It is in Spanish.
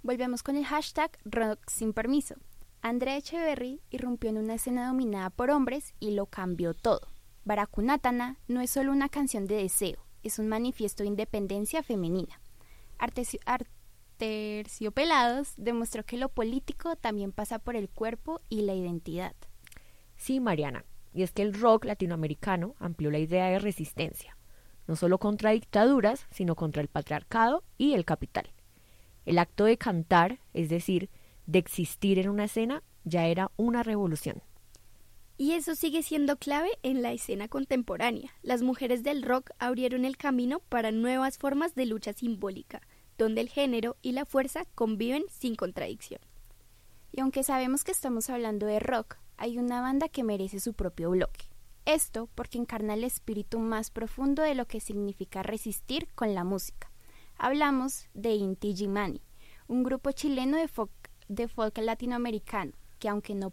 Volvemos con el hashtag Rock sin permiso. Andrea Echeverry irrumpió en una escena dominada por hombres y lo cambió todo. Barakunatana no es solo una canción de deseo, es un manifiesto de independencia femenina. Terciopelados demostró que lo político también pasa por el cuerpo y la identidad. Sí, Mariana, y es que el rock latinoamericano amplió la idea de resistencia, no solo contra dictaduras, sino contra el patriarcado y el capital. El acto de cantar, es decir, de existir en una escena, ya era una revolución. Y eso sigue siendo clave en la escena contemporánea. Las mujeres del rock abrieron el camino para nuevas formas de lucha simbólica, donde el género y la fuerza conviven sin contradicción. Y aunque sabemos que estamos hablando de rock, hay una banda que merece su propio bloque. Esto porque encarna el espíritu más profundo de lo que significa resistir con la música. Hablamos de Inti Illimani, un grupo chileno de folk latinoamericano, que aunque no